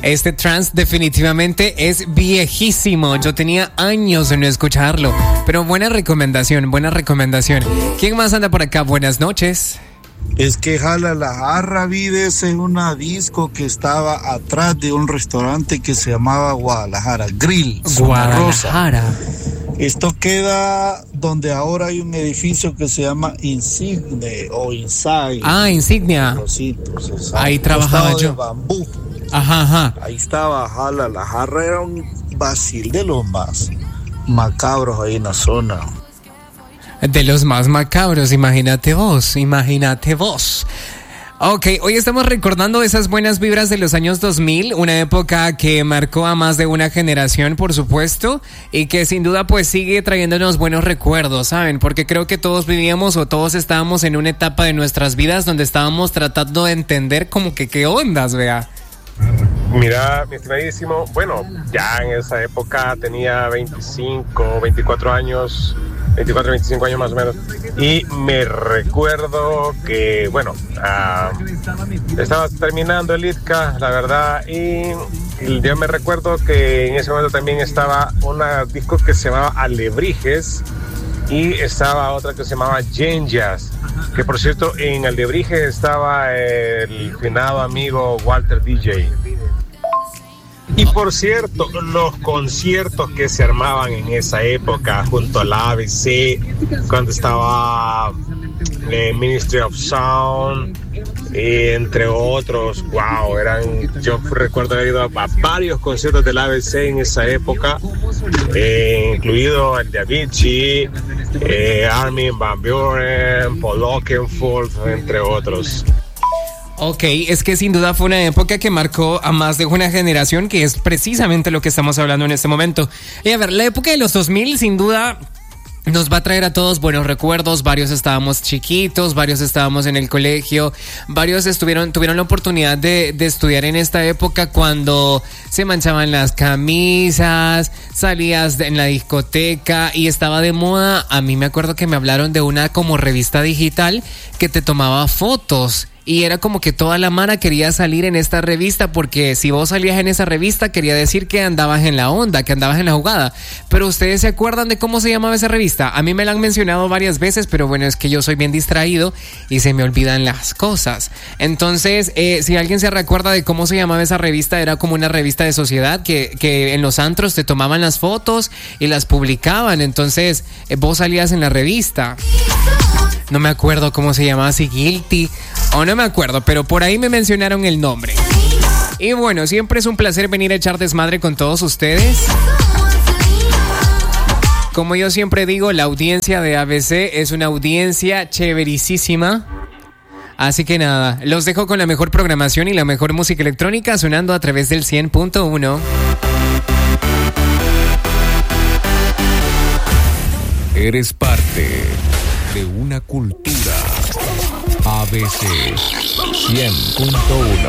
Este trance definitivamente es viejísimo. Yo tenía años de no escucharlo. Pero buena recomendación, buena recomendación. ¿Quién más anda por acá? Buenas noches. Es que Jala la Jarra, vives en una disco que estaba atrás de un restaurante que se llamaba Guadalajara Grill. Guadalajara. Esto queda donde ahora hay un edificio que se llama Insigne o Inside. Ah, Insignia. Ahí trabajaba yo. De bambú. Ajá. Ahí estaba Jala la Jarra, era un vacil de los más macabros ahí en la zona. De los más macabros, imagínate vos. Ok, hoy estamos recordando esas buenas vibras de los años 2000, una época que marcó a más de una generación, por supuesto, y que sin duda pues sigue trayéndonos buenos recuerdos, ¿saben? Porque creo que todos vivíamos o todos estábamos en una etapa de nuestras vidas donde estábamos tratando de entender como que qué ondas, vea. Mira, mi estimadísimo, bueno, ya en esa época tenía 25 años más o menos, y me recuerdo que, bueno, estaba terminando el ITCA, la verdad, y yo me recuerdo que en ese momento también estaba una disco que se llamaba Alebrijes, y estaba otra que se llamaba Genjas, que por cierto en Alebrijes estaba el finado amigo Walter DJ. Y por cierto, los conciertos que se armaban en esa época junto a la ABC, cuando estaba Ministry of Sound, entre otros, wow, yo recuerdo haber ido a varios conciertos de la ABC en esa época, incluido el de Avicii, Armin van Buuren, Paul Oakenfold, entre otros. Ok, es que sin duda fue una época que marcó a más de una generación, que es precisamente lo que estamos hablando en este momento. Y a ver, la época de los 2000 sin duda nos va a traer a todos buenos recuerdos. Varios estábamos chiquitos, varios estábamos en el colegio, varios tuvieron la oportunidad de estudiar en esta época cuando se manchaban las camisas, salías en la discoteca y estaba de moda. A mí me acuerdo que me hablaron de una como revista digital que te tomaba fotos. Y era como que toda la mara quería salir en esta revista, porque si vos salías en esa revista quería decir que andabas en la onda, que andabas en la jugada. Pero ¿ustedes se acuerdan de cómo se llamaba esa revista? A mí me la han mencionado varias veces, pero bueno, es que yo soy bien distraído y se me olvidan las cosas. Entonces, si alguien se recuerda de cómo se llamaba esa revista, era como una revista de sociedad que en los antros te tomaban las fotos y las publicaban. Entonces, vos salías en la revista. No me acuerdo cómo se llamaba, si Guilty o no me acuerdo, pero por ahí me mencionaron el nombre. Y bueno, siempre es un placer venir a echar desmadre con todos ustedes. Como yo siempre digo, la audiencia de ABC es una audiencia chéverísima. Así que nada, los dejo con la mejor programación y la mejor música electrónica sonando a través del 100.1. Eres parte de una cultura. ABC 100.1